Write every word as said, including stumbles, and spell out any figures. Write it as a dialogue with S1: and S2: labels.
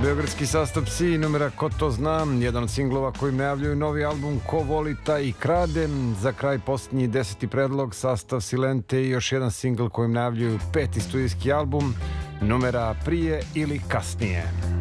S1: Beogradski sastav Psi, numera Ko to znam, jedan od singlova kojim najavljuju novi album Ko voli taj i krade. Za kraj posljednji deseti predlog, sastav Silente i još jedan singl kojim najavljuju peti studijski album, numera Prije ili kasnije.